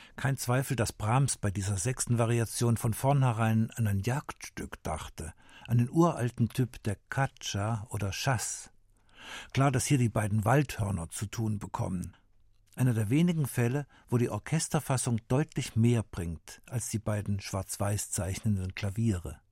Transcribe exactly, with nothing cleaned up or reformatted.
Kein Zweifel, dass Brahms bei dieser sechsten Variation von vornherein an ein Jagdstück dachte, an den uralten Typ der Caccia oder Chasse. Klar, dass hier die beiden Waldhörner zu tun bekommen. Einer der wenigen Fälle, wo die Orchesterfassung deutlich mehr bringt als die beiden schwarz-weiß zeichnenden Klaviere.